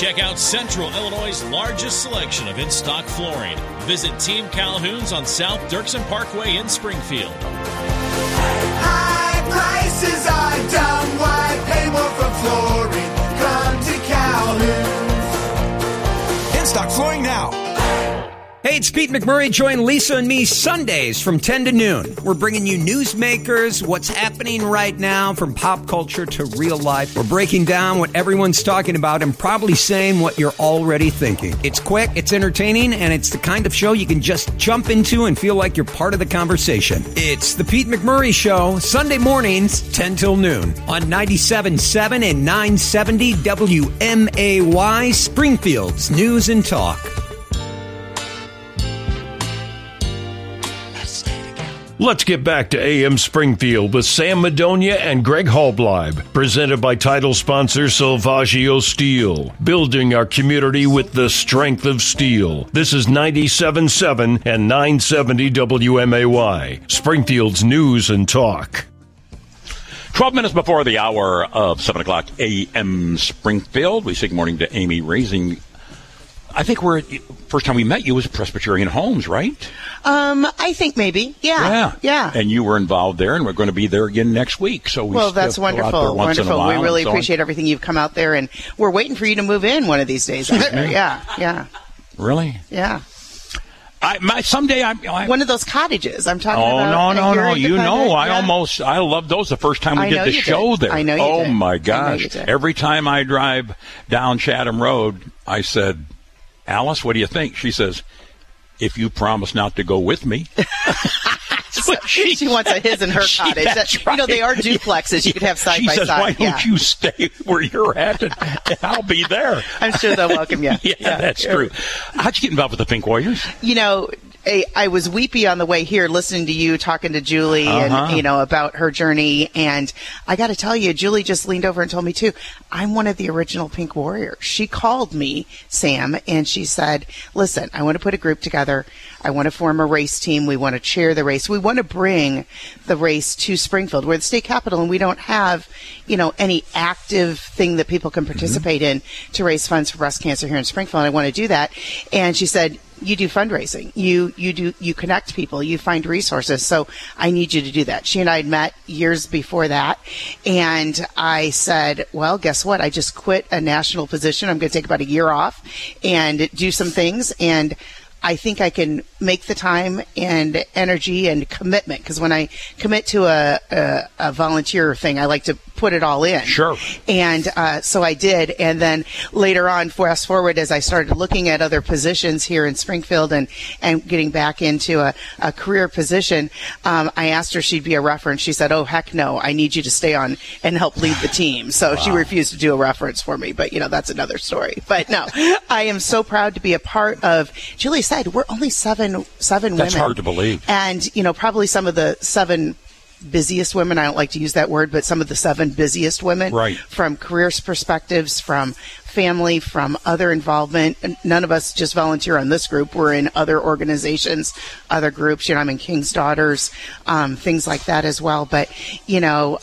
Check out Central Illinois' largest selection of in-stock flooring. Visit Team Calhoun's on South Dirksen Parkway in Springfield. High prices are dumb. Why pay more for flooring? Come to Calhoun's. In-stock flooring now. Hey, it's Pete McMurray. Join Lisa and me Sundays from 10 to noon. We're bringing you newsmakers, what's happening right now from pop culture to real life. We're breaking down what everyone's talking about and probably saying what you're already thinking. It's quick, it's entertaining, and it's the kind of show you can just jump into and feel like you're part of the conversation. It's the Pete McMurray Show, Sunday mornings, 10 till noon on 97.7 and 970 WMAY, Springfield's News and Talk. Let's get back to AM Springfield with Sam Madonia and Greg Halbleib, presented by title sponsor Salvaggio Steel, building our community with the strength of steel. This is 97.7 and 970 WMAY, Springfield's News and Talk. 12 minutes before the hour of 7 o'clock AM Springfield, we say good morning to Amy Raising. I think first time we met you was at Presbyterian Homes, right? I think maybe. Yeah. And you were involved there, and we're going to be there again next week. So that's wonderful. Wonderful. We really appreciate everything you've come out there, and we're waiting for you to move in one of these days. Yeah. Really? Yeah. Someday one of those cottages I'm talking about. No. You know, yeah. I loved those the first time we did the show there. I know you did. Oh, my gosh. Every time I drive down Chatham Road, I said, Alice, what do you think? She says, if you promise not to go with me. She wants a his and her cottage. That's right. You know, they are duplexes. You could have side by side. She says, why don't you stay where you're at, and I'll be there. I'm sure they'll welcome you. Yeah, that's true. How'd you get involved with the Pink Warriors? You know, I was weepy on the way here listening to you talking to Julie and, you know, about her journey. And I got to tell you, Julie just leaned over and told me, too, I'm one of the original Pink Warriors. She called me, Sam, and she said, listen, I want to put a group together. I want to form a race team. We want to chair the race. We want to bring the race to Springfield. We're the state capital, and we don't have, you know, any active thing that people can participate in to raise funds for breast cancer here in Springfield. And I want to do that. And she said, you do fundraising. You connect people. You find resources. So I need you to do that. She and I had met years before that. And I said, well, guess what? I just quit a national position. I'm going to take about a year off and do some things. And I think I can make the time and energy and commitment, because when I commit to a volunteer thing, I like to put it all in. Sure. And so I did. And then later on, fast forward, as I started looking at other positions here in Springfield and getting back into a career position, I asked her if she'd be a reference. She said, oh, heck no, I need you to stay on and help lead the team. So she refused to do a reference for me. But, you know, that's another story. But no, I am so proud to be a part of, Julie said, we're only seven women. That's hard to believe. And, you know, probably some of the seven busiest women, I don't like to use that word, but some of the seven busiest women, right, from career perspectives, from family, from other involvement. None of us just volunteer on this group. We're in other organizations, other groups. You know, I'm in King's Daughters, things like that as well. But, you know,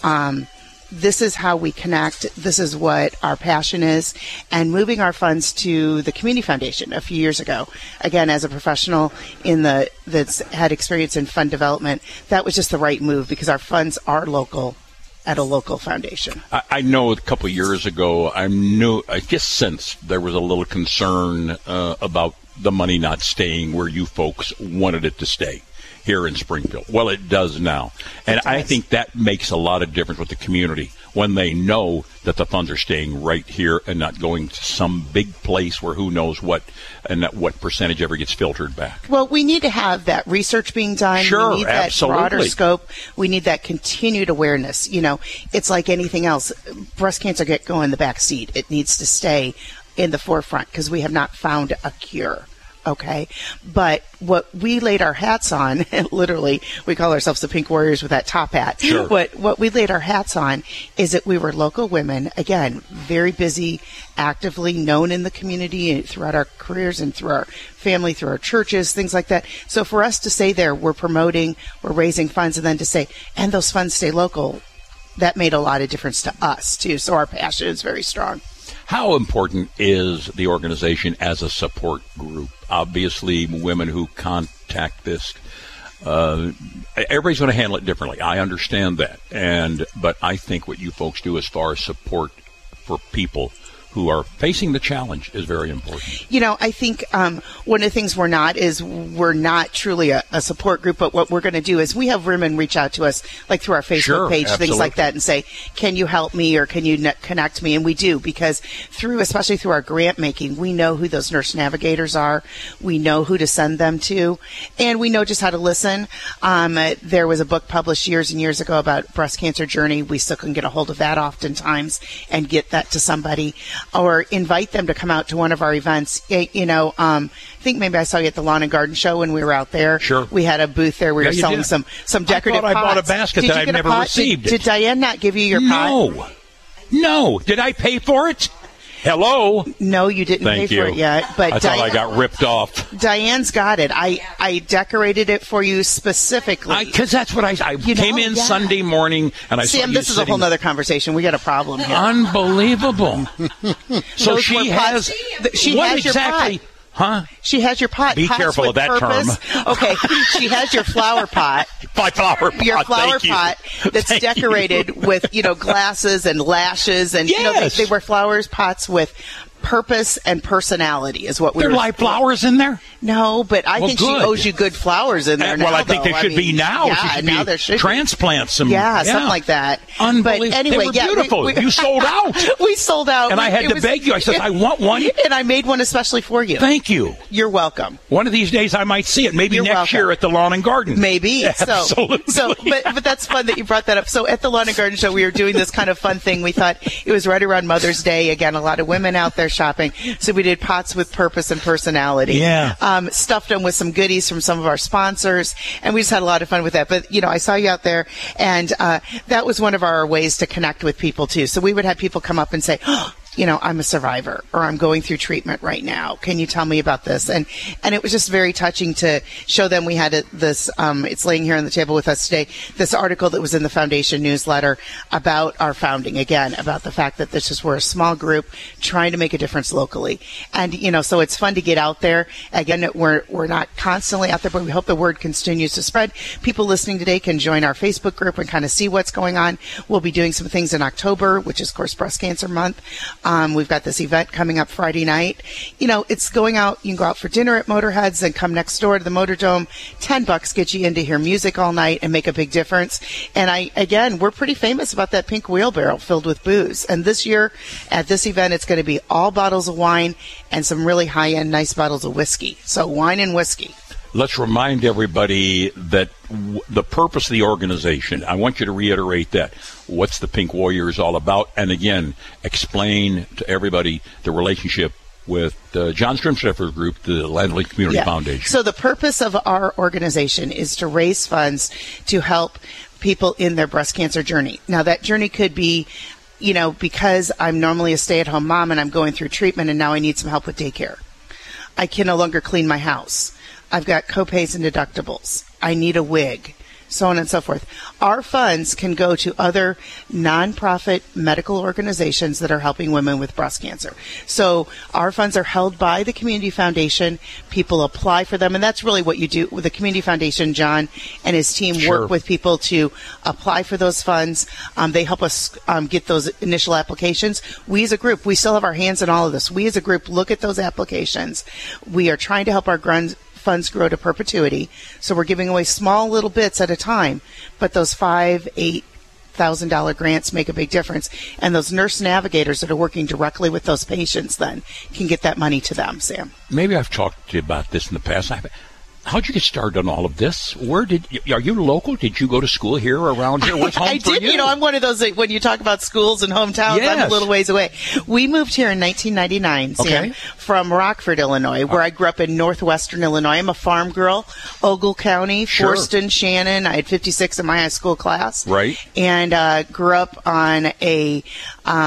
this is how we connect. This is what our passion is. And moving our funds to the Community Foundation a few years ago, again, as a professional that's had experience in fund development, that was just the right move, because our funds are local at a local foundation. I know a couple of years ago, I just sensed there was a little concern about the money not staying where you folks wanted it to stay here in Springfield. Well, it does now. And I think that makes a lot of difference with the community when they know that the funds are staying right here and not going to some big place where who knows what, and that what percentage ever gets filtered back. Well, we need to have that research being done. Sure, we need that broader scope. We need that continued awareness. You know, it's like anything else. Breast cancer can't go in the back seat. It needs to stay in the forefront, because we have not found a cure. Okay, but what we laid our hats on, literally, we call ourselves the Pink Warriors with that top hat. Sure. What we laid our hats on is that we were local women, again, very busy, actively known in the community and throughout our careers and through our family, through our churches, things like that. So for us to say there, we're promoting, we're raising funds, and then to say, and those funds stay local, that made a lot of difference to us, too. So our passion is very strong. How important is the organization as a support group? Obviously, women who contact this, everybody's going to handle it differently. I understand that. But I think what you folks do as far as support for people who are facing the challenge is very important. You know, I think one of the things we're not truly a support group, but what we're going to do is we have women reach out to us, like through our Facebook page, absolutely. things like that, and say, can you help me or can you connect me? And we do, because especially through our grant making, we know who those nurse navigators are. We know who to send them to, and we know just how to listen. There was a book published years and years ago about breast cancer journey. We still can get a hold of that oftentimes and get that to somebody. Or invite them to come out to one of our events. You know, I think maybe I saw you at the Lawn and Garden Show when we were out there. Sure. We had a booth there. We were selling some decorative pots. I bought a basket that I've never received. Did Diane not give you your pot? No. Did I pay for it? Hello? No, you didn't pay for it yet. But I thought I got ripped off. Diane's got it. I decorated it for you specifically. Because that's what I came in Sunday morning and I saw you Sam, this is a whole other conversation. We got a problem here. Unbelievable. So she has... What exactly... Huh? She has your pot. Be careful of that term. Okay. She has your flower pot. My flower pot. Your flower pot that's decorated with, glasses and lashes. And, they wear pots with purpose and personality is what There are live flowers in there? No, but I think she owes you good flowers in there now. Well, I think there should be now. Yeah, now there should transplants them. Yeah, something like that. Unbelievable. But anyway, they were beautiful. You sold out. We sold out. And I had to beg you. I said, I want one. And I made one especially for you. Thank you. You're welcome. One of these days I might see it. Maybe next year at the Lawn and Garden. Maybe. Absolutely. But that's fun that you brought that up. So at the Lawn and Garden Show, we were doing this kind of fun thing. We thought it was right around Mother's Day. Again, a lot of women out there shopping. So we did pots with purpose and personality. Yeah. Stuffed them with some goodies from some of our sponsors, and we just had a lot of fun with that. But, I saw you out there, and that was one of our ways to connect with people, too. So we would have people come up and say, I'm a survivor, or I'm going through treatment right now. Can you tell me about this? And it was just very touching to show them. We had this, it's laying here on the table with us today, this article that was in the foundation newsletter about our founding, again, about the fact that we're a small group trying to make a difference locally. And, so it's fun to get out there. Again, we're not constantly out there, but we hope the word continues to spread. People listening today can join our Facebook group and kind of see what's going on. We'll be doing some things in October, which is, of course, Breast Cancer Month. We've got this event coming up Friday night. It's going out. You can go out for dinner at Motorheads and come next door to the Motordome. $10 gets you in to hear music all night and make a big difference. And we're pretty famous about that pink wheelbarrow filled with booze. And this year at this event, it's going to be all bottles of wine and some really high-end, nice bottles of whiskey. So wine and whiskey. Let's remind everybody that the purpose of the organization, I want you to reiterate that. What's the Pink Warriors all about? And again, explain to everybody the relationship with John Strimschiffer Group, the Landley Community Foundation. So the purpose of our organization is to raise funds to help people in their breast cancer journey. Now, that journey could be, because I'm normally a stay-at-home mom and I'm going through treatment and now I need some help with daycare. I can no longer clean my house. I've got copays and deductibles. I need a wig, so on and so forth. Our funds can go to other nonprofit medical organizations that are helping women with breast cancer. So our funds are held by the Community Foundation. People apply for them, and that's really what you do with the Community Foundation. John and his team work with people to apply for those funds. They help us get those initial applications. We as a group, we still have our hands in all of this. We as a group look at those applications. We are trying to help our funds grow to perpetuity. So we're giving away small little bits at a time, but those $5,000-$8,000 grants make a big difference. And those nurse navigators that are working directly with those patients then can get that money to them, Sam. Maybe I've talked to you about this in the past. How'd you get started on all of this? Are you local? Did you go to school here or around here? What's home I for did. you? I'm one of those that when you talk about schools and hometowns, I'm a little ways away. We moved here in 1999, Sam, from Rockford, Illinois, where I grew up in northwestern Illinois. I'm a farm girl, Ogle County, Forston, Shannon. I had 56 in my high school class. Right. And grew up on a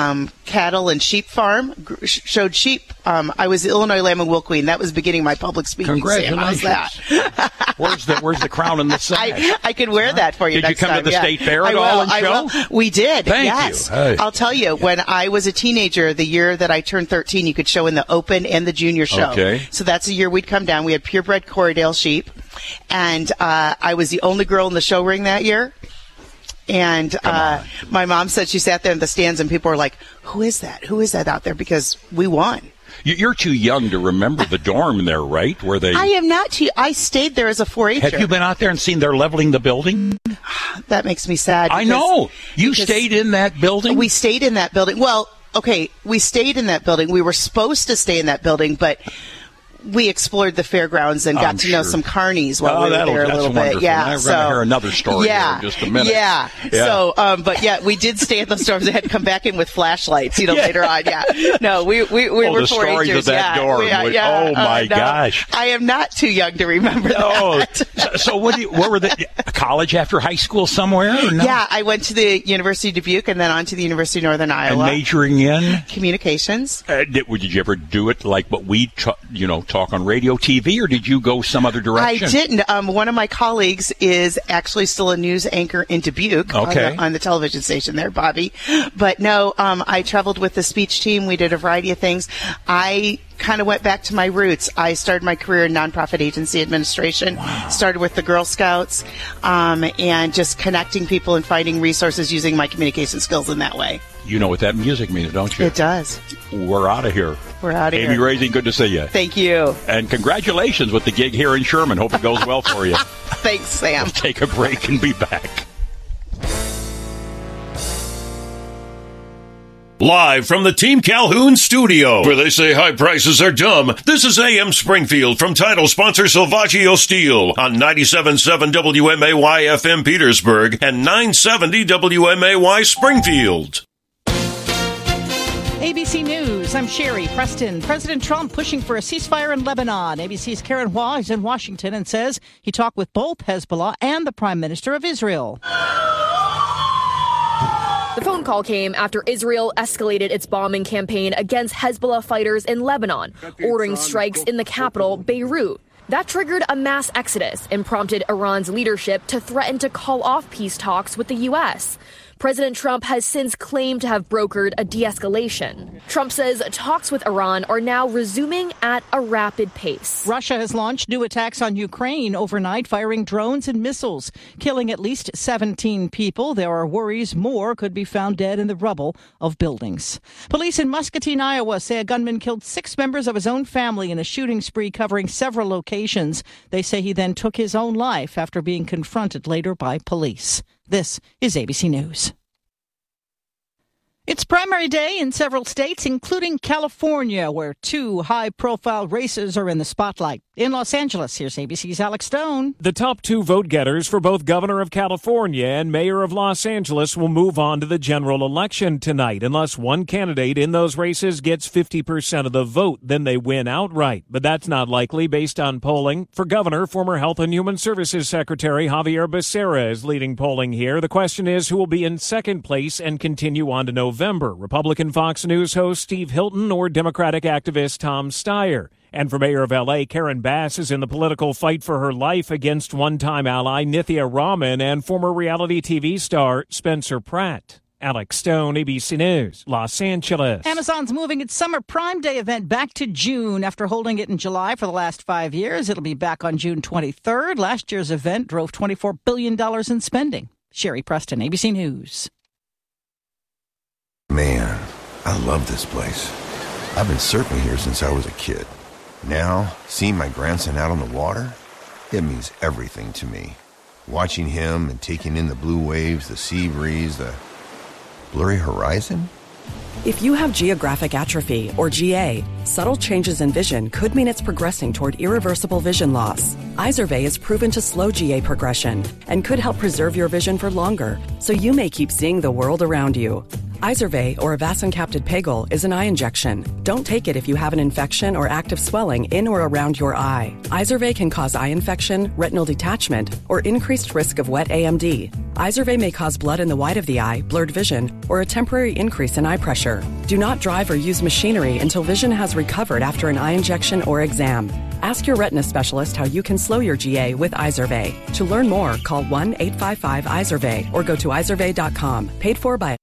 cattle and sheep farm, showed sheep. I was the Illinois Lamb and Wool Queen. That was beginning my public speaking. Congratulations. Sam. How's that? Where's the crown and the sash? I could wear that for you Did next you come time. to the state fair at all and show? We did. Thank yes. you. Hey. I'll tell you, when I was a teenager, the year that I turned 13, you could show in the open and the junior show. Okay. So that's the year we'd come down. We had purebred Corriedale sheep, and I was the only girl in the show ring that year. And my mom said she sat there in the stands and people were like, who is that? Who is that out there? Because we won. You're too young to remember the dorm there, right? Where they? I am not too. I stayed there as a 4-H'er. Have you been out there and seen they're leveling the building? That makes me sad. I know. You stayed in that building? We stayed in that building. Well, okay, we stayed in that building. We were supposed to stay in that building, but we explored the fairgrounds and got to know some carnies while we were there a little bit. Wonderful. Yeah, I'm going to hear another story here in just a minute. Yeah. So, but yeah, we did stay in the storms. They had to come back in with flashlights, later on. Yeah. No, we were the stories 4-H'ers. of that dorm. Oh my gosh. I am not too young to remember that. So what were the college after high school somewhere? Or no? Yeah, I went to the University of Dubuque and then on to the University of Northern Iowa. And majoring in communications. Did you ever do it like what we talk on radio, TV, or did you go some other direction? I didn't. One of my colleagues is actually still a news anchor in Dubuque on the television station there, Bobby. But no, I traveled with the speech team. We did a variety of things. I kind of went back to my roots. I started my career in nonprofit agency administration, started with the Girl Scouts, and just connecting people and finding resources using my communication skills in that way. You know what that music means, don't you? It does. We're out of here. We're out of here. Amy Raising, good to see you. Thank you. And congratulations with the gig here in Sherman. Hope it goes well for you. Thanks, Sam. We'll take a break and be back. Live from the Team Calhoun studio, where they say high prices are dumb, this is AM Springfield from title sponsor Salvaggio Steel on 97.7 WMAY FM Petersburg and 970 WMAY Springfield. ABC News, I'm Sherry Preston. President Trump pushing for a ceasefire in Lebanon. ABC's Karen Hua is in Washington and says he talked with both Hezbollah and the Prime Minister of Israel. The phone call came after Israel escalated its bombing campaign against Hezbollah fighters in Lebanon, ordering strikes in the capital, Beirut. That triggered a mass exodus and prompted Iran's leadership to threaten to call off peace talks with the U.S. President Trump has since claimed to have brokered a de-escalation. Trump says talks with Iran are now resuming at a rapid pace. Russia has launched new attacks on Ukraine overnight, firing drones and missiles, killing at least 17 people. There are worries more could be found dead in the rubble of buildings. Police in Muscatine, Iowa say a gunman killed 6 members of his own family in a shooting spree covering several locations. They say he then took his own life after being confronted later by police. This is ABC News. It's primary day in several states, including California, where 2 high-profile races are in the spotlight. In Los Angeles, here's ABC's Alex Stone. The top 2 vote-getters for both governor of California and mayor of Los Angeles will move on to the general election tonight. Unless one candidate in those races gets 50% of the vote, then they win outright. But that's not likely based on polling. For governor, former Health and Human Services Secretary Javier Becerra is leading polling here. The question is who will be in second place and continue on to November, Republican Fox News host Steve Hilton or Democratic activist Tom Steyer. And for mayor of L.A., Karen Bass is in the political fight for her life against one-time ally Nithya Raman and former reality TV star Spencer Pratt. Alex Stone, ABC News, Los Angeles. Amazon's moving its Summer Prime Day event back to June after holding it in July for the last 5 years. It'll be back on June 23rd. Last year's event drove $24 billion in spending. Sherry Preston, ABC News. Man, I love this place. I've been surfing here since I was a kid. Now, seeing my grandson out on the water, it means everything to me. Watching him and taking in the blue waves, the sea breeze, the blurry horizon. If you have geographic atrophy, or GA, subtle changes in vision could mean it's progressing toward irreversible vision loss. Izervay is proven to slow GA progression and could help preserve your vision for longer, so you may keep seeing the world around you. Izervay, or avacincaptad pegol, is an eye injection. Don't take it if you have an infection or active swelling in or around your eye. Izervay can cause eye infection, retinal detachment, or increased risk of wet AMD. Izervay may cause blood in the white of the eye, blurred vision, or a temporary increase in eye pressure. Do not drive or use machinery until vision has recovered after an eye injection or exam. Ask your retina specialist how you can slow your GA with Izervay. To learn more, call 1-855-IZERVAY or go to izervay.com. Paid for by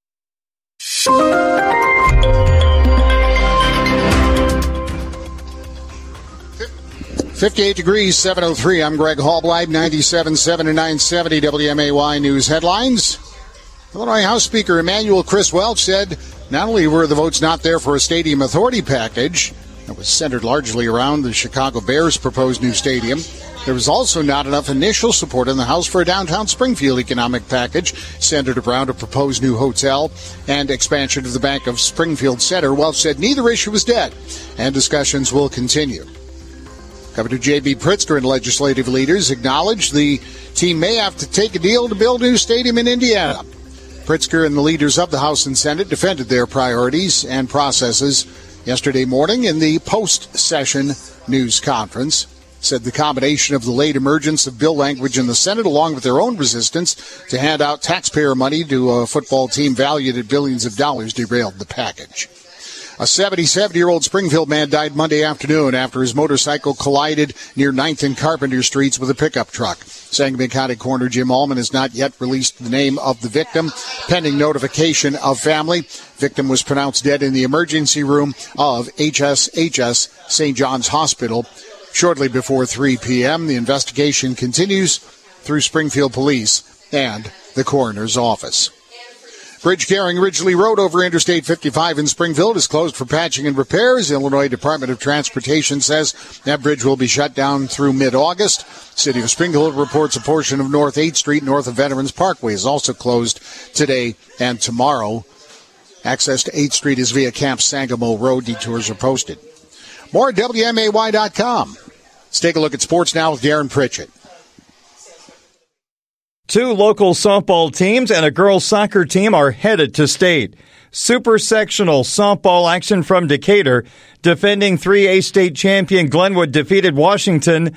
58 degrees, 7:03. I'm Greg Hallbleib, 97.7 and 970 WMAY News headlines. Illinois House Speaker Emanuel Chris Welch said not only were the votes not there for a stadium authority package that was centered largely around the Chicago Bears' proposed new stadium, there was also not enough initial support in the House for a downtown Springfield economic package centered around a proposed new hotel and expansion of the Bank of Springfield Center. Welch said neither issue was dead, and discussions will continue. Governor J.B. Pritzker and legislative leaders acknowledged the team may have to take a deal to build a new stadium in Indiana. Pritzker and the leaders of the House and Senate defended their priorities and processes yesterday morning in the post-session news conference. Said the combination of the late emergence of bill language in the Senate, along with their own resistance to hand out taxpayer money to a football team valued at billions of dollars, derailed the package. A 77-year-old Springfield man died Monday afternoon after his motorcycle collided near 9th and Carpenter Streets with a pickup truck. Sangamon County Coroner Jim Allman has not yet released the name of the victim, pending notification of family. Victim was pronounced dead in the emergency room of HSHS St. John's Hospital shortly before 3 p.m. The investigation continues through Springfield Police and the coroner's office. Bridge carrying Ridgely Road over Interstate 55 in Springfield is closed for patching and repairs. Illinois Department of Transportation says that bridge will be shut down through mid-August. City of Springfield reports a portion of North 8th Street north of Veterans Parkway is also closed today and tomorrow. Access to 8th Street is via Camp Sangamo Road. Detours are posted. More at WMAY.com. Let's take a look at sports now with Darren Pritchett. Two local softball teams and a girls soccer team are headed to state. Super sectional softball action from Decatur. Defending 3A state champion Glenwood defeated Washington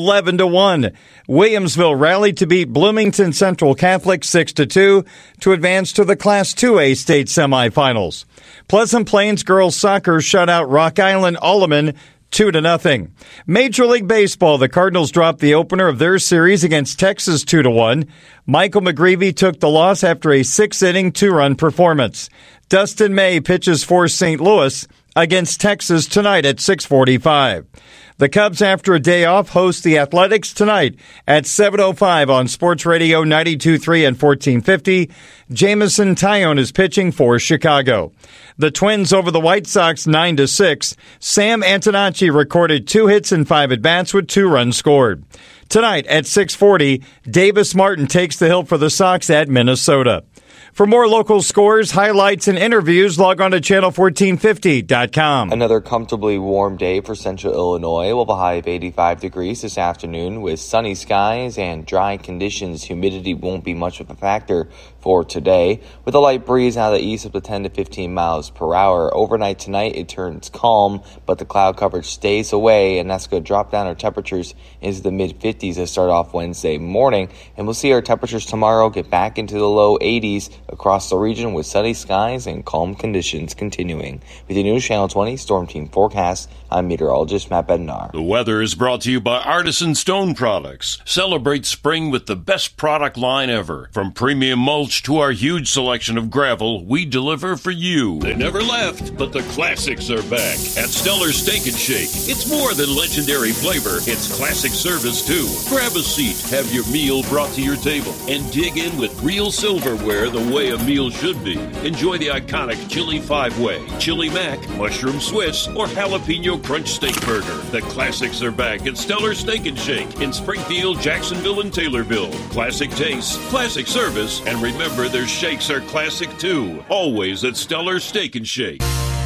11-1. Williamsville rallied to beat Bloomington Central Catholic 6-2 to advance to the Class 2A state semifinals. Pleasant Plains girls soccer shut out Rock Island Alleman 2-0. Major League Baseball, the Cardinals dropped the opener of their series against Texas 2-1. Michael McGreevy took the loss after a 6-inning, 2-run performance. Dustin May pitches for St. Louis against Texas tonight at 6:45. The Cubs, after a day off, host the Athletics tonight at 7:05 on Sports Radio 92.3 and 1450. Jamison Tyone is pitching for Chicago. The Twins over the White Sox 9-6. Sam Antonacci recorded 2 hits and 5 at-bats with 2 runs scored. Tonight at 6:40, Davis Martin takes the hill for the Sox at Minnesota. For more local scores, highlights, and interviews, log on to channel1450.com. Another comfortably warm day for central Illinois. We'll have a high of 85 degrees this afternoon with sunny skies and dry conditions. Humidity won't be much of a factor for today. With a light breeze out of the east up to 10 to 15 miles per hour. Overnight tonight, it turns calm, but the cloud coverage stays away, and that's going to drop down our temperatures into the mid-50s to start off Wednesday morning. And we'll see our temperatures tomorrow get back into the low 80s across the region with sunny skies and calm conditions continuing. With the News Channel 20 Storm Team Forecast, I'm meteorologist Matt Bednar. The weather is brought to you by Artisan Stone Products. Celebrate spring with the best product line ever. From premium mulch to our huge selection of gravel, we deliver for you. They never left, but the classics are back at Stellar Steak and Shake. It's more than legendary flavor, it's classic service too. Grab a seat, have your meal brought to your table, and dig in with real silverware the way a meal should be. Enjoy the iconic Chili 5-Way, Chili Mac, Mushroom Swiss, or Jalapeno Crunch Steak Burger. The classics are back at Stellar Steak and Shake in Springfield, Jacksonville, and Taylorville. Classic taste, classic service, and remember their shakes are classic too. Always at Stellar Steak and Shake.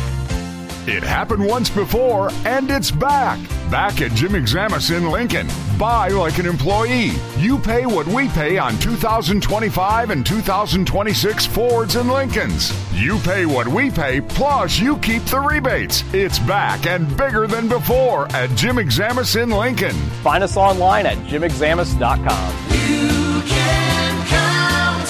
It happened once before, and it's back. Back at Jim Examus in Lincoln. Buy like an employee. You pay what we pay on 2025 and 2026 Fords and Lincolns. You pay what we pay, plus you keep the rebates. It's back and bigger than before at Jim Examus in Lincoln. Find us online at jimexamus.com. You can count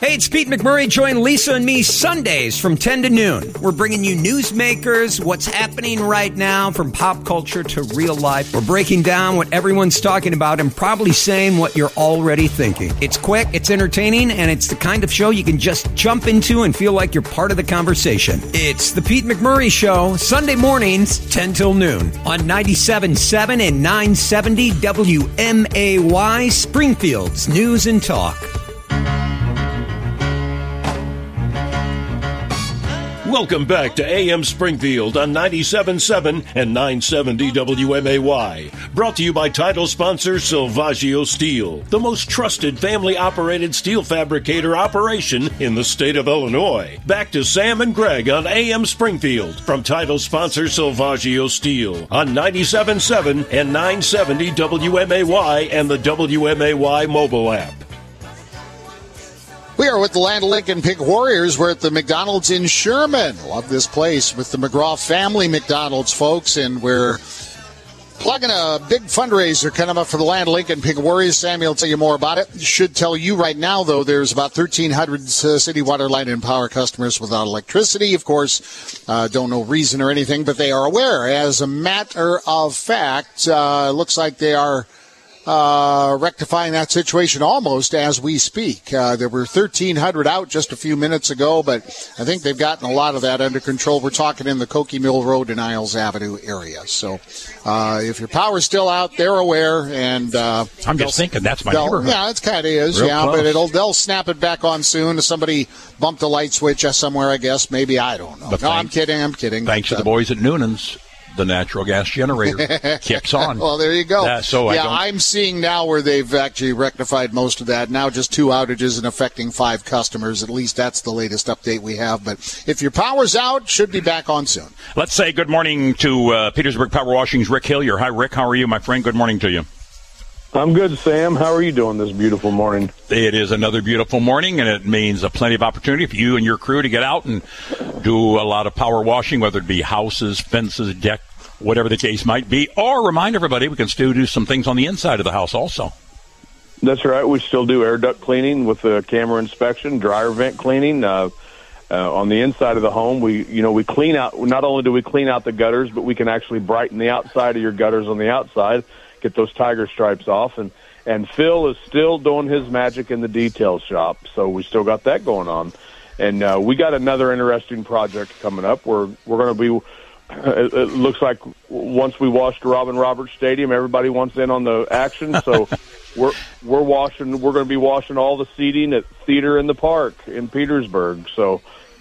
Hey, it's Pete McMurray. Join Lisa and me Sundays from 10 to noon. We're bringing you newsmakers, what's happening right now from pop culture to real life. We're breaking down what everyone's talking about and probably saying what you're already thinking. It's quick, it's entertaining, and it's the kind of show you can just jump into and feel like you're part of the conversation. It's the Pete McMurray Show, Sunday mornings, 10 till noon on 97.7 and 970 WMAY, Springfield's News and Talk. Welcome back to AM Springfield on 97.7 and 970 WMAY. Brought to you by title sponsor Silvaggio Steel, the most trusted family-operated steel fabricator operation in the state of Illinois. Back to Sam and Greg on AM Springfield from title sponsor Silvaggio Steel on 97.7 and 970 WMAY and the WMAY mobile app. We are with the Land Lincoln Pink Warriors. We're at the McDonald's in Sherman. Love this place with the McGraw family McDonald's, folks, and we're plugging a big fundraiser coming up for the Land Lincoln Pink Warriors. Samuel will tell you more about it. Should tell you right now, though, there's about 1,300 city water, light, and power customers without electricity. Of course, don't know reason or anything, but they are aware. As a matter of fact, looks like they are rectifying that situation almost as we speak. There were 1,300 out just a few minutes ago, but I think they've gotten a lot of that under control. We're talking in the Cokie Mill Road and Isles Avenue area. So if your power's still out, they're aware. And I'm just thinking that's my neighborhood. Yeah, it kind of is. Real yeah, close. but they'll snap it back on soon. Somebody bumped a light switch somewhere, I guess. Maybe, I don't know. But I'm kidding. Thanks to the boys at Noonan's. The natural gas generator kicks on. Well, there you go. Yeah, I'm seeing now where they've actually rectified most of that. Now just 2 outages and affecting 5 customers. At least that's the latest update we have. But if your power's out, should be back on soon. Let's say good morning to Petersburg Power Washing's Rick Hillier. Hi, Rick. How are you, my friend? Good morning to you. I'm good, Sam. How are you doing this beautiful morning? It is another beautiful morning, and it means plenty of opportunity for you and your crew to get out and do a lot of power washing, whether it be houses, fences, deck, whatever the case might be. Or remind everybody we can still do some things on the inside of the house also. That's right. We still do air duct cleaning with the camera inspection, dryer vent cleaning. On the inside of the home, we clean out. Not only do we clean out the gutters, but we can actually brighten the outside of your gutters on the outside, get those tiger stripes off. And Phil is still doing his magic in the detail shop, so we still got that going on. And we got another interesting project coming up. We're going to be. It looks like once we washed Robin Roberts Stadium, everybody wants in on the action. So we're going to be washing all the seating at Theater in the Park in Petersburg. So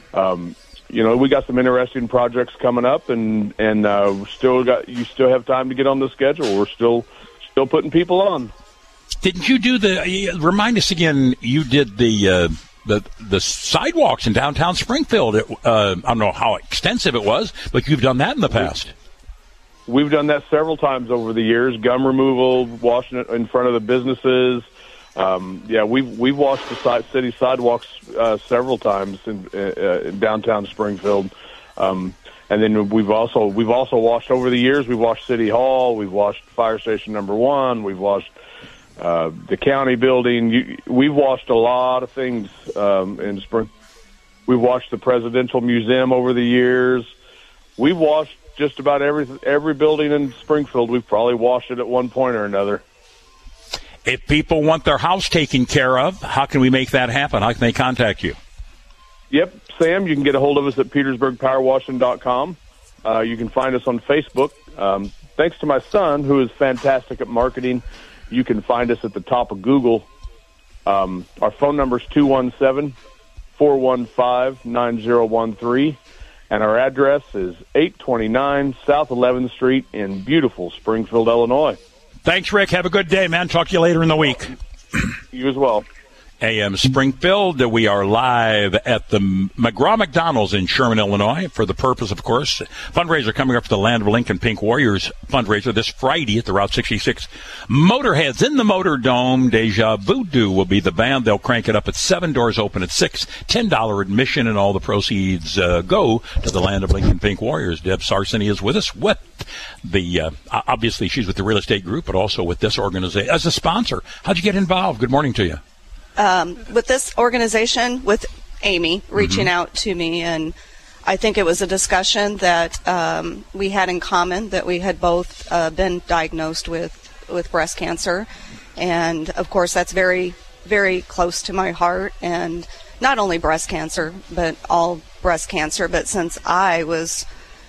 we got some interesting projects coming up, and you still have time to get on the schedule. We're still putting people on. Didn't you do remind us again? You did the sidewalks in downtown Springfield. I don't know how extensive it was, but you've done that in the past. We've done that several times over the years. Gum removal, washing it in front of the businesses. We've washed the city sidewalks several times in downtown Springfield. And then we've also washed over the years. We've washed City Hall. We've washed Fire Station number 1. We've washed the county building. We've washed a lot of things in spring. We've washed the Presidential Museum over the years. We've washed just about every building in Springfield. We've probably washed it at one point or another. If people want their house taken care of, how can we make that happen? How can they contact you? Yep, Sam, you can get a hold of us at petersburgpowerwashing.com. You can find us on Facebook. Thanks to my son, who is fantastic at marketing, you can find us at the top of Google. Our phone number is 217-415-9013, and our address is 829 South 11th Street in beautiful Springfield, Illinois. Thanks, Rick. Have a good day, man. Talk to you later in the week. You as well. AM Springfield. We are live at the McGraw McDonald's in Sherman, Illinois, for the purpose, of course, fundraiser coming up for the Land of Lincoln Pink Warriors fundraiser this Friday at the Route 66 Motorheads in the Motor Dome. Deja Voodoo will be the band. They'll crank it up at 7, doors open at 6, $10 admission, and all the proceeds go to the Land of Lincoln Pink Warriors. Deb Sarsini is with us with the, obviously she's with the real estate group, but also with this organization as a sponsor. How'd you get involved? Good morning to you. with this organization, with Amy reaching out to me, and I think it was a discussion that we had in common, that we had both been diagnosed with breast cancer. And, of course, that's very, very close to my heart. And not only breast cancer, but all breast cancer. But since I was,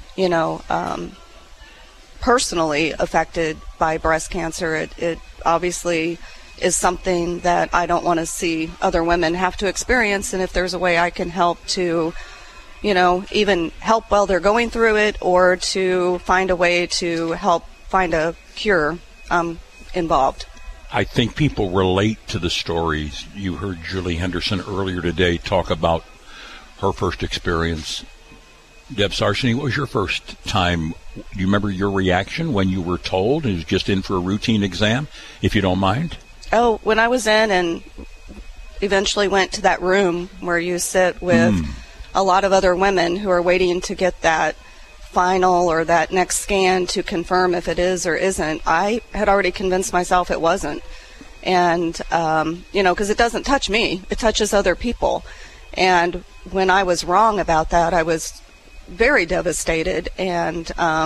personally affected by breast cancer, it obviously is something that I don't want to see other women have to experience. And if there's a way I can help to, even help while they're going through it, or to find a way to help find a cure, I'm involved. I think people relate to the stories. You heard Julie Henderson earlier today talk about her first experience. Deb Sarcini, what was your first time? Do you remember your reaction when you were told it was just in for a routine exam, if you don't mind? Oh, when I was in and eventually went to that room where you sit with a lot of other women who are waiting to get that final or that next scan to confirm if it is or isn't, I had already convinced myself it wasn't. And, because it doesn't touch me, it touches other people. And when I was wrong about that, I was very devastated, and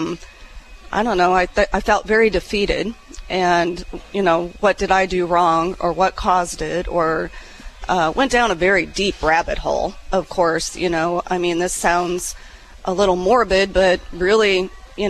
I don't know, I felt very defeated. And, what did I do wrong, or what caused it, or went down a very deep rabbit hole, of course. This sounds a little morbid, but really,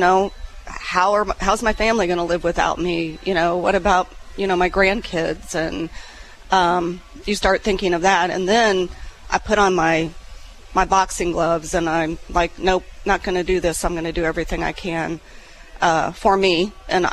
how's my family going to live without me? What about, my grandkids? And you start thinking of that. And then I put on my boxing gloves, and I'm like, nope, not going to do this. I'm going to do everything I can for me. And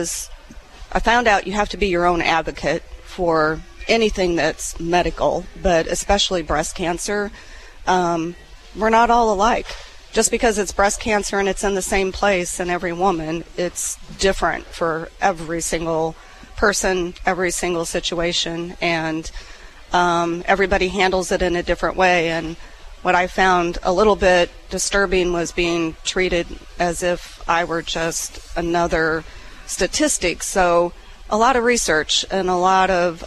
I found out you have to be your own advocate for anything that's medical, but especially breast cancer. We're not all alike. Just because it's breast cancer and it's in the same place in every woman, it's different for every single person, every single situation, and everybody handles it in a different way. And what I found a little bit disturbing was being treated as if I were just another statistic. So a lot of research and a lot of,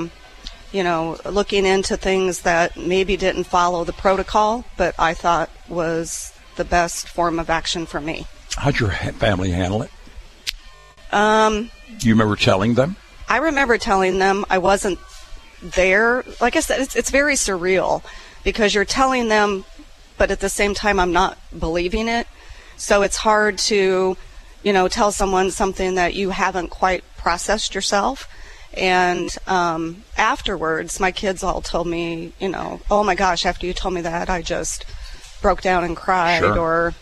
looking into things that maybe didn't follow the protocol, but I thought was the best form of action for me. How'd your family handle it? Do you remember telling them? I remember telling them. I wasn't there. Like I said, it's very surreal, because you're telling them, but at the same time, I'm not believing it. So it's hard to, tell someone something that you haven't quite processed yourself. And afterwards, my kids all told me, oh my gosh, after you told me that, I just broke down and cried. Sure. Or,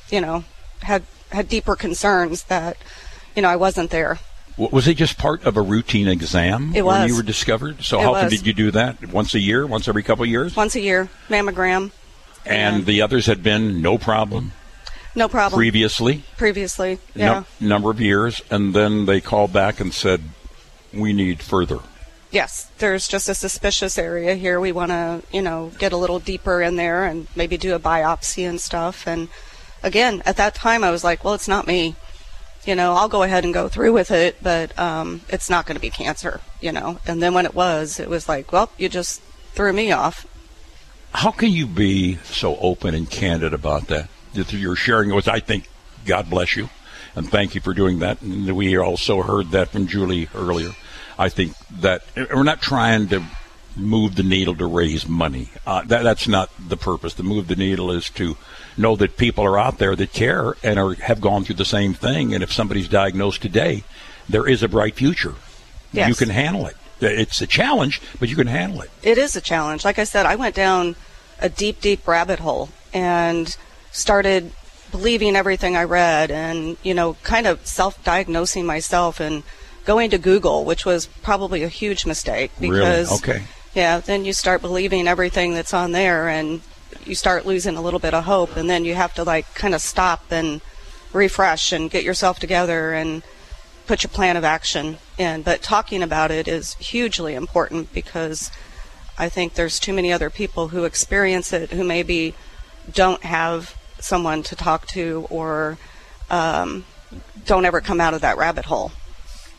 had deeper concerns that, I wasn't there. Was it just part of a routine exam? It was. When you were discovered? So how often did you do that? Once a year? Once every couple of years? Once a year, mammogram. And the others had been no problem? No problem. Previously, yeah. Number of years, and then they called back and said, we need further. Yes, there's just a suspicious area here. We want to, get a little deeper in there and maybe do a biopsy and stuff. And again, at that time, I was like, well, it's not me. I'll go ahead and go through with it, but it's not going to be cancer, And then when it was like, well, you just threw me off. How can you be so open and candid about that? You're sharing with, I think, God bless you, and thank you for doing that. And we also heard that from Julie earlier. I think that we're not trying to move the needle to raise money. That's not the purpose. To move the needle is to know that people are out there that care and have gone through the same thing. And if somebody's diagnosed today, there is a bright future. Yes. You can handle it. It's a challenge, but you can handle it. It is a challenge. Like I said, I went down a deep, deep rabbit hole and started believing everything I read and, kind of self-diagnosing myself and going to Google, which was probably a huge mistake. Because, really? Okay. Yeah, then you start believing everything that's on there and you start losing a little bit of hope, and then you have to kind of stop and refresh and get yourself together and put your plan of action in. But talking about it is hugely important, because I think there's too many other people who experience it who maybe don't have someone to talk to or don't ever come out of that rabbit hole.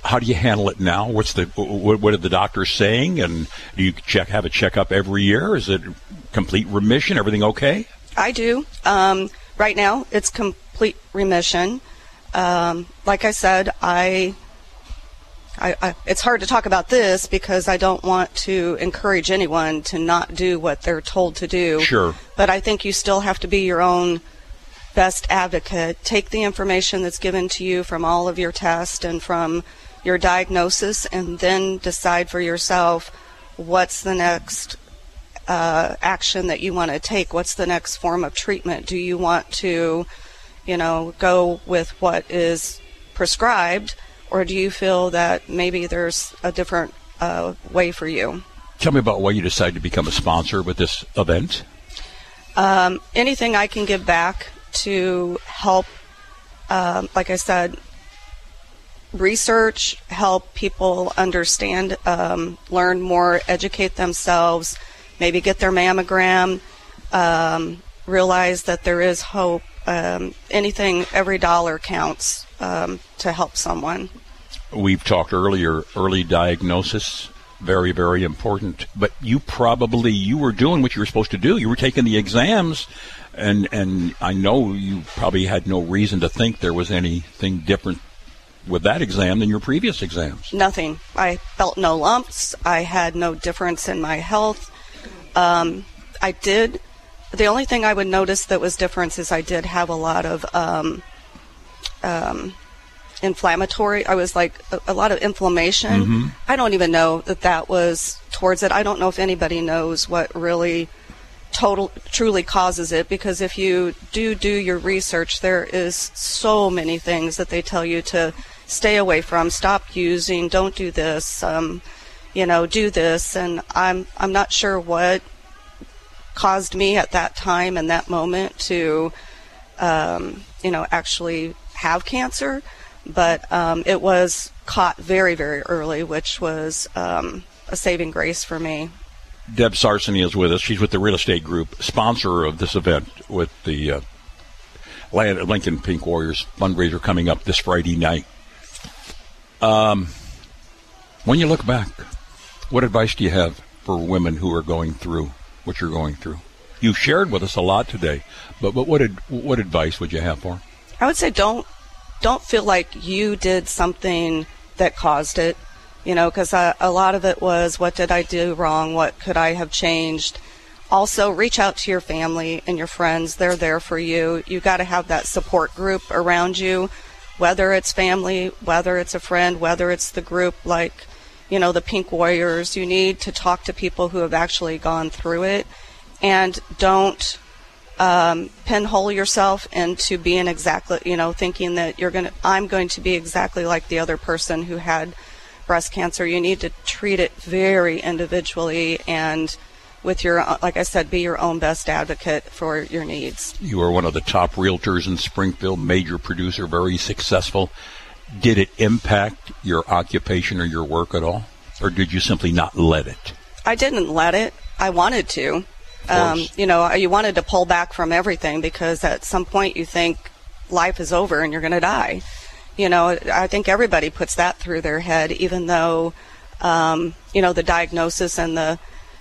How do you handle it now? What are the doctors saying? And do you have a checkup every year? Is it complete remission? Everything okay? I do. Right now, it's complete remission. Like I said, it's hard to talk about this because I don't want to encourage anyone to not do what they're told to do. Sure. But I think you still have to be your own best advocate. Take the information that's given to you from all of your tests and from your diagnosis, and then decide for yourself what's the next action that you want to take. What's the next form of treatment? Do you want to, go with what is prescribed, or do you feel that maybe there's a different way for you? Tell me about why you decided to become a sponsor with this event. Anything I can give back to help, like I said, research, help people understand, learn more, educate themselves, maybe get their mammogram, realize that there is hope. Anything, every dollar counts to help someone. We've talked earlier, early diagnosis, very, very important. But you were doing what you were supposed to do. You were taking the exams, and I know you probably had no reason to think there was anything different with that exam than your previous exams. Nothing. I felt no lumps. I had no difference in my health. The only thing I would notice that was different is I did have a lot of inflammatory. I was like a lot of inflammation. Mm-hmm. I don't even know that was towards it. I don't know if anybody knows what really truly causes it, because if you do your research, there is so many things that they tell you to stay away from, stop using, don't do this, do this, and I'm not sure what caused me at that time and that moment to actually have cancer, but it was caught very, very early, which was a saving grace for me. Deb Sarsoni is with us. She's with the Real Estate Group, sponsor of this event with the Lincoln Pink Warriors fundraiser coming up this Friday night. When you look back, what advice do you have for women who are going through what you're going through? You've shared with us a lot today, but what advice would you have for them? I would say don't feel like you did something that caused it. Because a lot of it was, what did I do wrong? What could I have changed? Also, reach out to your family and your friends. They're there for you. You got to have that support group around you, whether it's family, whether it's a friend, whether it's the group like, the Pink Warriors. You need to talk to people who have actually gone through it, and don't pinhole yourself into being exactly, thinking that I'm going to be exactly like the other person who had breast cancer. You need to treat it very individually, and with like I said, be your own best advocate for your needs. You are one of the top realtors in Springfield, major producer, very successful. Did it impact your occupation or your work at all? Or did you simply not let it? I didn't let it. I wanted to. You wanted to pull back from everything, because at some point you think life is over and you're going to die. I think everybody puts that through their head, even though, the diagnosis and the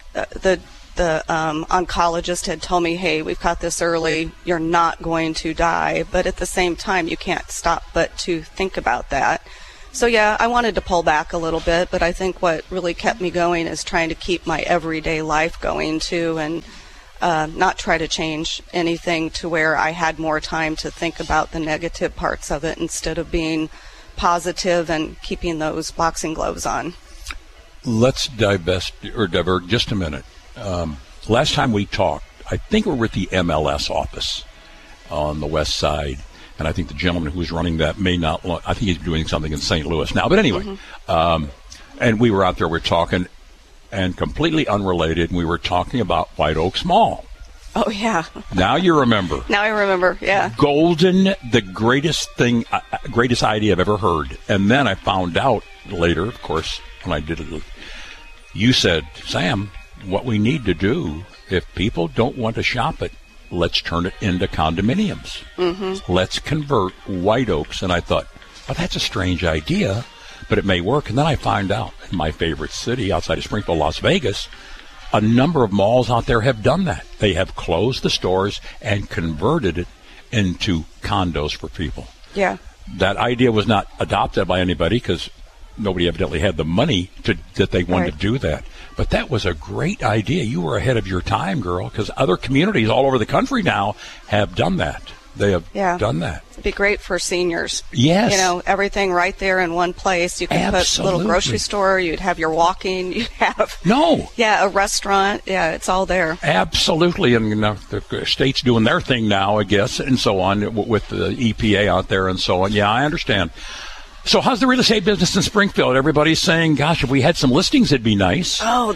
oncologist had told me, hey, we've caught this early, you're not going to die. But at the same time, you can't stop but to think about that. So, yeah, I wanted to pull back a little bit, but I think what really kept me going is trying to keep my everyday life going, too, and not try to change anything to where I had more time to think about the negative parts of it instead of being positive and keeping those boxing gloves on. Let's divert just a minute. Last time we talked, I think we were at the MLS office on the west side, and I think the gentleman who was running that I think he's doing something in St. Louis now. But anyway, and we were out there, we're talking, and completely unrelated, we were talking about White Oaks Mall. Oh, yeah. Now you remember. Now I remember, yeah. Golden, the greatest idea I've ever heard. And then I found out later, of course, when I did it, you said, Sam, what we need to do, if people don't want to shop it, let's turn it into condominiums. Mm-hmm. Let's convert White Oaks. And I thought, well, that's a strange idea. but it may work. And then I find out in my favorite city outside of Springfield, Las Vegas, a number of malls out there have done that. They have closed the stores and converted it into condos for people. Yeah. That idea was not adopted by anybody because nobody evidently had the money that they wanted to do that. But that was a great idea. You were ahead of your time, girl, because other communities all over the country now have done that. They have done that. It'd be great for seniors. Yes. You know, everything right there in one place. You could put a little grocery store. You'd have your walking. You'd have... Yeah, a restaurant. Yeah, it's all there. Absolutely. And the state's doing their thing now, I guess, and so on, with the EPA out there and so on. Yeah, I understand. So how's the real estate business in Springfield? Everybody's saying, gosh, if we had some listings, it'd be nice. Oh,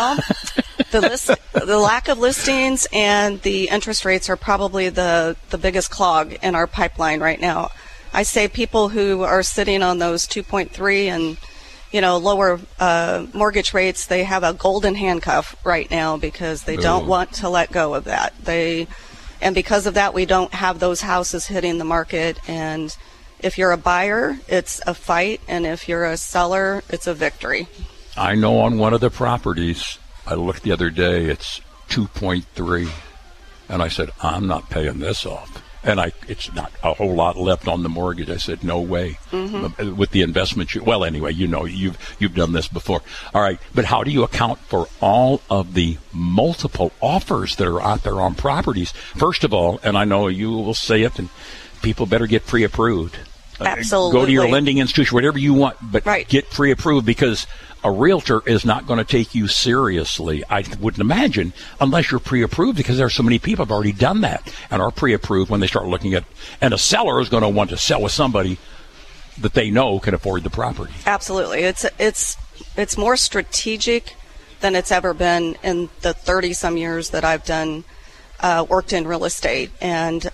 the lack of listings and the interest rates are probably the biggest clog in our pipeline right now. I say people who are sitting on those 2.3 and, lower mortgage rates, they have a golden handcuff right now because they don't want to let go of that. And because of that, we don't have those houses hitting the market. And if you're a buyer, it's a fight, and if you're a seller, it's a victory. I know on one of the properties, I looked the other day, it's 2.3, and I said, I'm not paying this off. And it's not a whole lot left on the mortgage. I said, no way. Mm-hmm. With the investment, anyway, you've done this before. All right, but how do you account for all of the multiple offers that are out there on properties? First of all, and I know you will say it, and people better get pre-approved. Absolutely. Go to your lending institution, whatever you want, but get pre-approved, because a realtor is not going to take you seriously, I wouldn't imagine, unless you're pre-approved, because there are so many people have already done that and are pre-approved when they start looking at, and a seller is going to want to sell with somebody that they know can afford the property. Absolutely. It's more strategic than it's ever been in the 30-some years that I've worked in real estate. And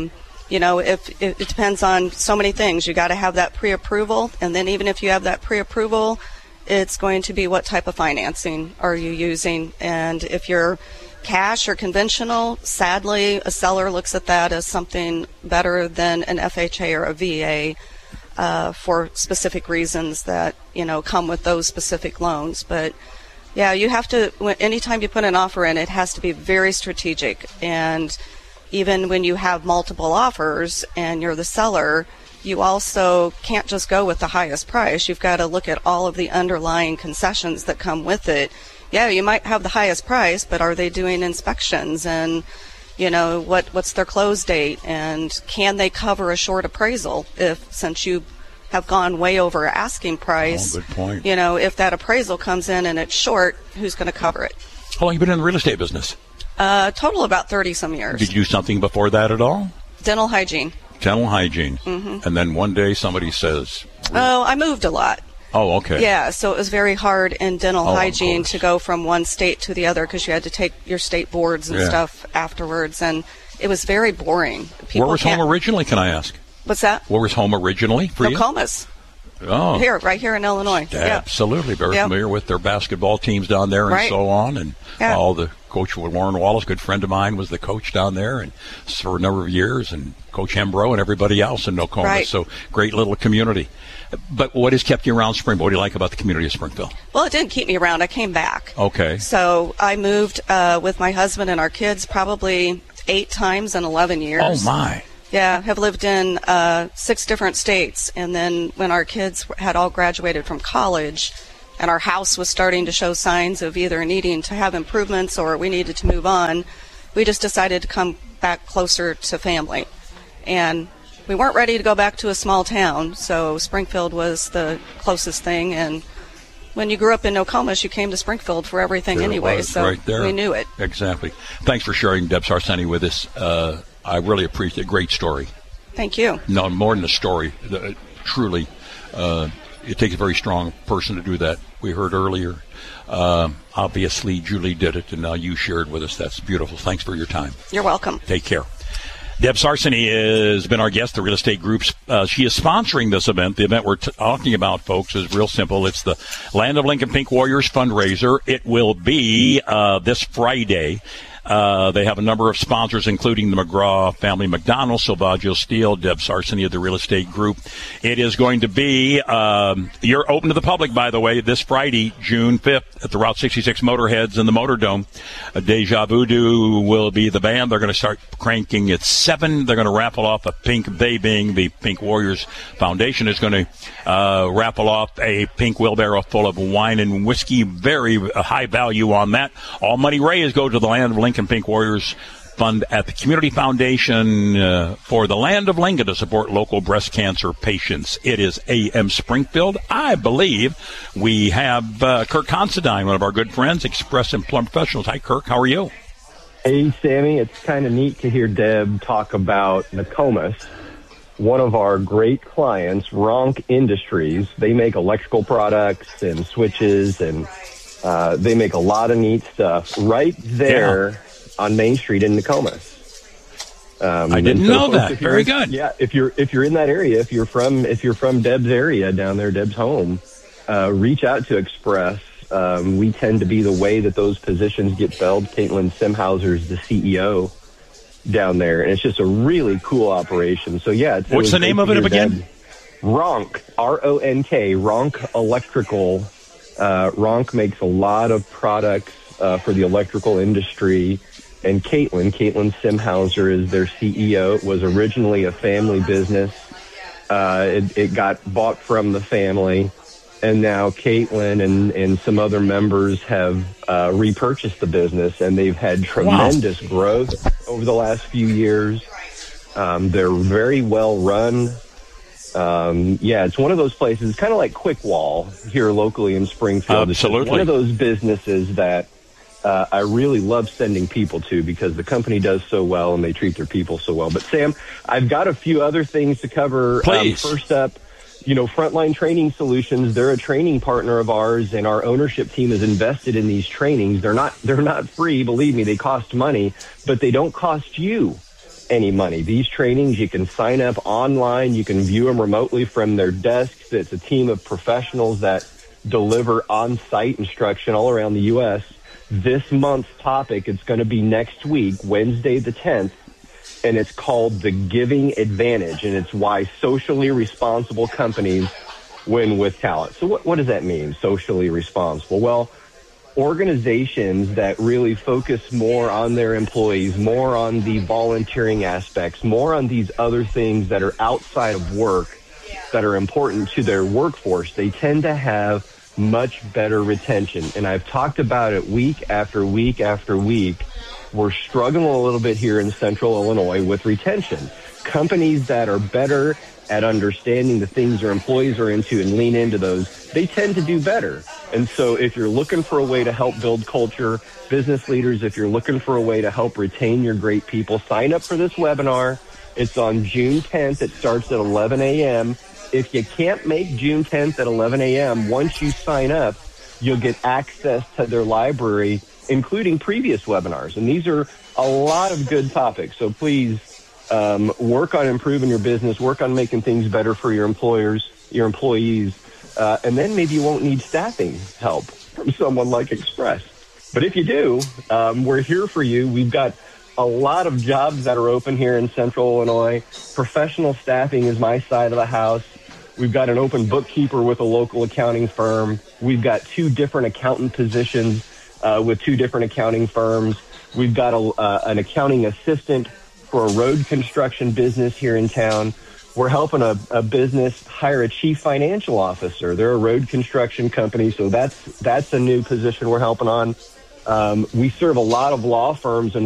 if it depends on so many things. You got to have that pre-approval, and then even if you have that pre-approval, it's going to be what type of financing are you using. And if you're cash or conventional, sadly, a seller looks at that as something better than an FHA or a VA for specific reasons that come with those specific loans. But yeah, you have to. Anytime you put an offer in, it has to be very strategic. And even when you have multiple offers and you're the seller, you also can't just go with the highest price. You've got to look at all of the underlying concessions that come with it. Yeah, you might have the highest price, but are they doing inspections? And, what's their close date? And can they cover a short appraisal since you have gone way over asking price? Oh, good point. If that appraisal comes in and it's short, who's going to cover it? How long have you been in the real estate business? Total about 30-some years. Did you do something before that at all? Dental hygiene. Mm-hmm. And then one day somebody says... Oh, I moved a lot. Oh, okay. Yeah, so it was very hard in dental hygiene to go from one state to the other because you had to take your state boards and stuff afterwards, and it was very boring. Where was home originally, can I ask? What's that? Where was home originally for you? Nokomis. Oh. Right here in Illinois. Absolutely. Very familiar with their basketball teams down there and so on. And all the coach, Warren Wallace, good friend of mine, was the coach down there and for a number of years, and Coach Hembrow and everybody else in Nokomis. Right. So great little community. But what has kept you around Springfield? What do you like about the community of Springfield? Well, it didn't keep me around. I came back. Okay. So I moved with my husband and our kids probably 8 times in 11 years. Oh, my. Yeah, have lived in 6 different states. And then when our kids had all graduated from college and our house was starting to show signs of either needing to have improvements or we needed to move on, we just decided to come back closer to family. And we weren't ready to go back to a small town, so Springfield was the closest thing. And when you grew up in Nokomis, you came to Springfield for everything anyway, so right there. We knew it. Exactly. Thanks for sharing, Deb Sarseni, with us. I really appreciate it. Great story. Thank you. No, more than a story. Truly, it takes a very strong person to do that. We heard earlier. Obviously, Julie did it, and now you shared with us. That's beautiful. Thanks for your time. You're welcome. Take care. Deb Sarseni has been our guest, the Real Estate Group's. She is sponsoring this event. The event we're talking about, folks, is real simple. It's the Land of Lincoln Pink Warriors fundraiser. It will be this Friday. They have a number of sponsors, including the McGraw family, McDonald's, Silvaggio Steel, Deb Sarsini of the Real Estate Group. It is going to be, you're open to the public, by the way, this Friday, June 5th, at the Route 66 Motorheads in the Motordome. Deja Voodoo will be the band. They're going to start cranking at 7. They're going to raffle off a pink, they being the Pink Warriors Foundation, is going to raffle off a pink wheelbarrow full of wine and whiskey. Very high value on that. All money raised go to the Land of Lincoln Pink Warriors Fund at the Community Foundation for the Land of Lincoln to support local breast cancer patients. It is AM Springfield. I believe we have Kirk Considine, one of our good friends, Express Employment Professionals. Hi, Kirk. How are you? Hey, Sammy. It's kind of neat to hear Deb talk about Nokomis. One of our great clients, Ronk Industries, they make electrical products and switches, and they make a lot of neat stuff right there on Main Street in Nokomis. I didn't know that. Very good. Yeah, if you're in that area, if you're from Deb's area down there, Deb's home, reach out to Express. We tend to be the way that those positions get filled. Caitlin Simhauser is the CEO down there, and it's just a really cool operation. So yeah, what's the name of it again? Ronk, R-O-N-K, Ronk Electrical. Ronk makes a lot of products for the electrical industry, and Caitlin Simhauser is their CEO. It was originally a family business. It got bought from the family, and now Caitlin and some other members have repurchased the business, and they've had tremendous growth over the last few years. They're very well run. It's one of those places, kind of like Quick Wall here locally in Springfield. Absolutely. It's one of those businesses that I really love sending people to because the company does so well and they treat their people so well. But, Sam, I've got a few other things to cover. Please. First up, Frontline Training Solutions, they're a training partner of ours, and our ownership team is invested in these trainings. They're not free, believe me, they cost money, but they don't cost you any money. These trainings, you can sign up online, you can view them remotely from their desks. It's a team of professionals that deliver on-site instruction all around the U.S. This month's topic, it's going to be next week, Wednesday the 10th, and it's called The Giving Advantage, and it's why socially responsible companies win with talent. So what does that mean, socially responsible? Well, organizations that really focus more on their employees, more on the volunteering aspects, more on these other things that are outside of work that are important to their workforce, they tend to have much better retention. And I've talked about it week after week after week. We're struggling a little bit here in Central Illinois with retention. Companies that are better at understanding the things their employees are into and lean into those, they tend to do better. And so if you're looking for a way to help build culture, business leaders, if you're looking for a way to help retain your great people, sign up for this webinar. It's on June 10th. It starts at 11 a.m. If you can't make June 10th at 11 a.m., once you sign up, you'll get access to their library, including previous webinars. And these are a lot of good topics. So please work on improving your business, work on making things better for your employers, your employees, and then maybe you won't need staffing help from someone like Express. But if you do, we're here for you. We've got a lot of jobs that are open here in Central Illinois. Professional staffing is my side of the house. We've got an open bookkeeper with a local accounting firm. We've got 2 different accountant positions with 2 different accounting firms. We've got an accounting assistant for a road construction business here in town. We're helping a business hire a chief financial officer. They're a road construction company, so that's a new position we're helping on. We serve a lot of law firms and